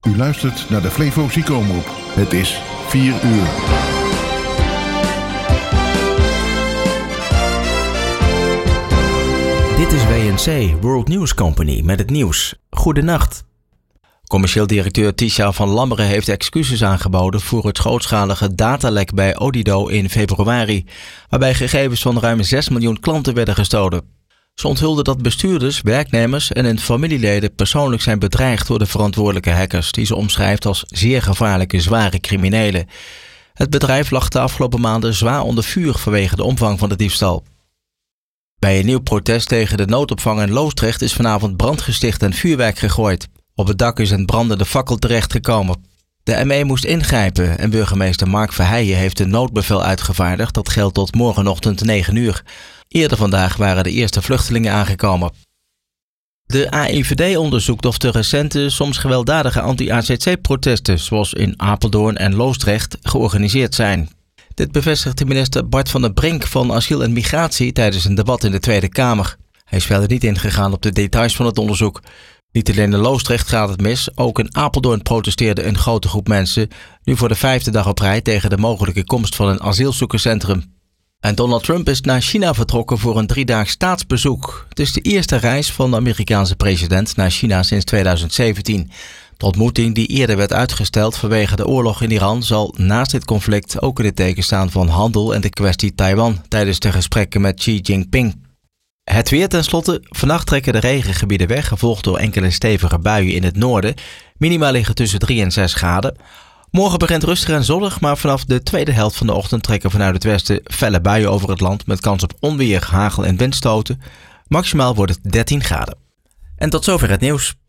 U luistert naar de Flevo Ziekenomroep. Het is 4 uur. Dit is WNC, World News Company, met het nieuws. Goedenacht. Commercieel directeur Tisha van Lammeren heeft excuses aangeboden voor het grootschalige datalek bij Odido in februari, waarbij gegevens van ruim 6 miljoen klanten werden gestolen. Ze onthulde dat bestuurders, werknemers en hun familieleden persoonlijk zijn bedreigd door de verantwoordelijke hackers, die ze omschrijft als zeer gevaarlijke, zware criminelen. Het bedrijf lag de afgelopen maanden zwaar onder vuur vanwege de omvang van de diefstal. Bij een nieuw protest tegen de noodopvang in Loosdrecht is vanavond brand gesticht en vuurwerk gegooid. Op het dak is een brandende fakkel terechtgekomen. De ME moest ingrijpen en burgemeester Mark Verheijen heeft een noodbevel uitgevaardigd dat geldt tot morgenochtend 9 uur. Eerder vandaag waren de eerste vluchtelingen aangekomen. De AIVD onderzoekt of de recente, soms gewelddadige anti-AZC-protesten, zoals in Apeldoorn en Loosdrecht, georganiseerd zijn. Dit bevestigde minister Bart van der Brink van Asiel en Migratie tijdens een debat in de Tweede Kamer. Hij is verder niet ingegaan op de details van het onderzoek. Niet alleen in Loosdrecht gaat het mis, ook in Apeldoorn protesteerde een grote groep mensen, nu voor de 5e dag op rij tegen de mogelijke komst van een asielzoekerscentrum. En Donald Trump is naar China vertrokken voor een 3-daags staatsbezoek. Het is de eerste reis van de Amerikaanse president naar China sinds 2017. De ontmoeting die eerder werd uitgesteld vanwege de oorlog in Iran zal naast dit conflict ook in het teken staan van handel en de kwestie Taiwan tijdens de gesprekken met Xi Jinping. Het weer tenslotte. Vannacht trekken de regengebieden weg, gevolgd door enkele stevige buien in het noorden. Minima liggen tussen 3 en 6 graden. Morgen begint rustig en zonnig, maar vanaf de tweede helft van de ochtend trekken vanuit het westen felle buien over het land met kans op onweer, hagel en windstoten. Maximaal wordt het 13 graden. En tot zover het nieuws.